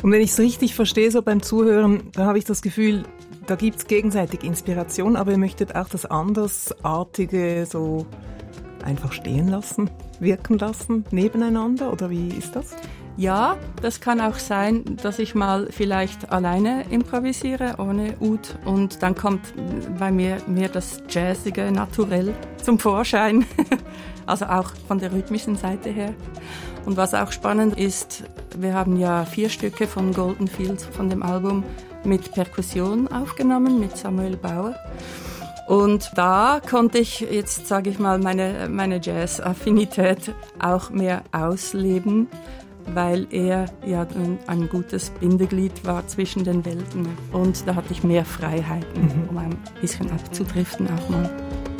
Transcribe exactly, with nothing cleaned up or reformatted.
Und wenn ich es richtig verstehe, so beim Zuhören, da habe ich das Gefühl, da gibt es gegenseitig Inspiration, aber ihr möchtet auch das Andersartige so einfach stehen lassen, wirken lassen, nebeneinander, oder wie ist das? Ja, das kann auch sein, dass ich mal vielleicht alleine improvisiere, ohne Ud, und dann kommt bei mir mehr das Jazzige Naturell zum Vorschein, also auch von der rhythmischen Seite her. Und was auch spannend ist, wir haben ja vier Stücke von Golden Fields, von dem Album, mit Perkussion aufgenommen, mit Samuel Bauer. Und da konnte ich jetzt, sage ich mal, meine, meine Jazz-Affinität auch mehr ausleben, weil er ja ein gutes Bindeglied war zwischen den Welten. Und da hatte ich mehr Freiheiten, mhm. um ein bisschen abzudriften auch mal.